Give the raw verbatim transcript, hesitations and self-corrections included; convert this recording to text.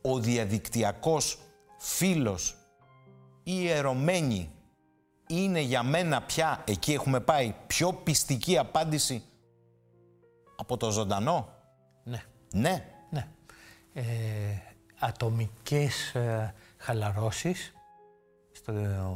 ο διαδικτυακός φίλος, η ερωμένη, είναι για μένα πια, εκεί έχουμε πάει, πιο πιστική απάντηση από το ζωντανό? Ναι. Ναι. Ναι. Ε, ατομικές ε, χαλαρώσεις στο